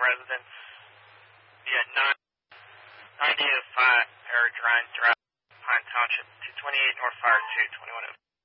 residents. Yeah, 9005 Paradrine Drive, Pine Township, 228 North Fire 2, 21